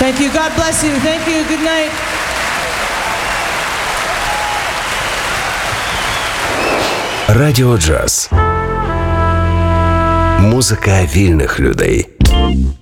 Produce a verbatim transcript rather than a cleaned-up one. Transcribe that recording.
Thank you. God bless you. Thank you. Good night. Радіо Джаз. Музика вільних людей.